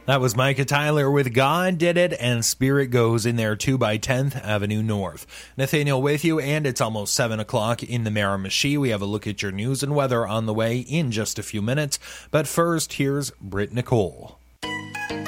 That was Micah Tyler with God Did It, and Spirit Goes in there too by 10th Avenue North. Nathaniel with you, and it's almost 7 o'clock in the Miramichi. We have a look at your news and weather on the way in just a few minutes. But first, here's Britt Nicole.